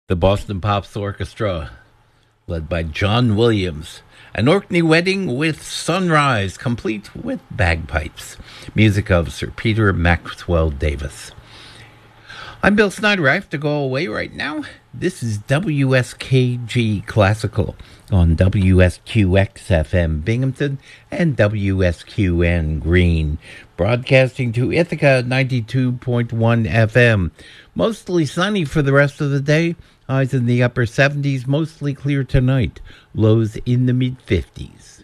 The Boston Pops Orchestra, led by John Williams. An Orkney wedding with sunrise, complete with bagpipes. Music of Sir Peter Maxwell Davis. I'm Bill Snyder. I have to go away right now. This is WSKG Classical on WSQX-FM Binghamton and WSQN Green, broadcasting to Ithaca 92.1 FM. Mostly sunny for the rest of the day. Highs in the upper 70s, mostly clear tonight. Lows in the mid-50s.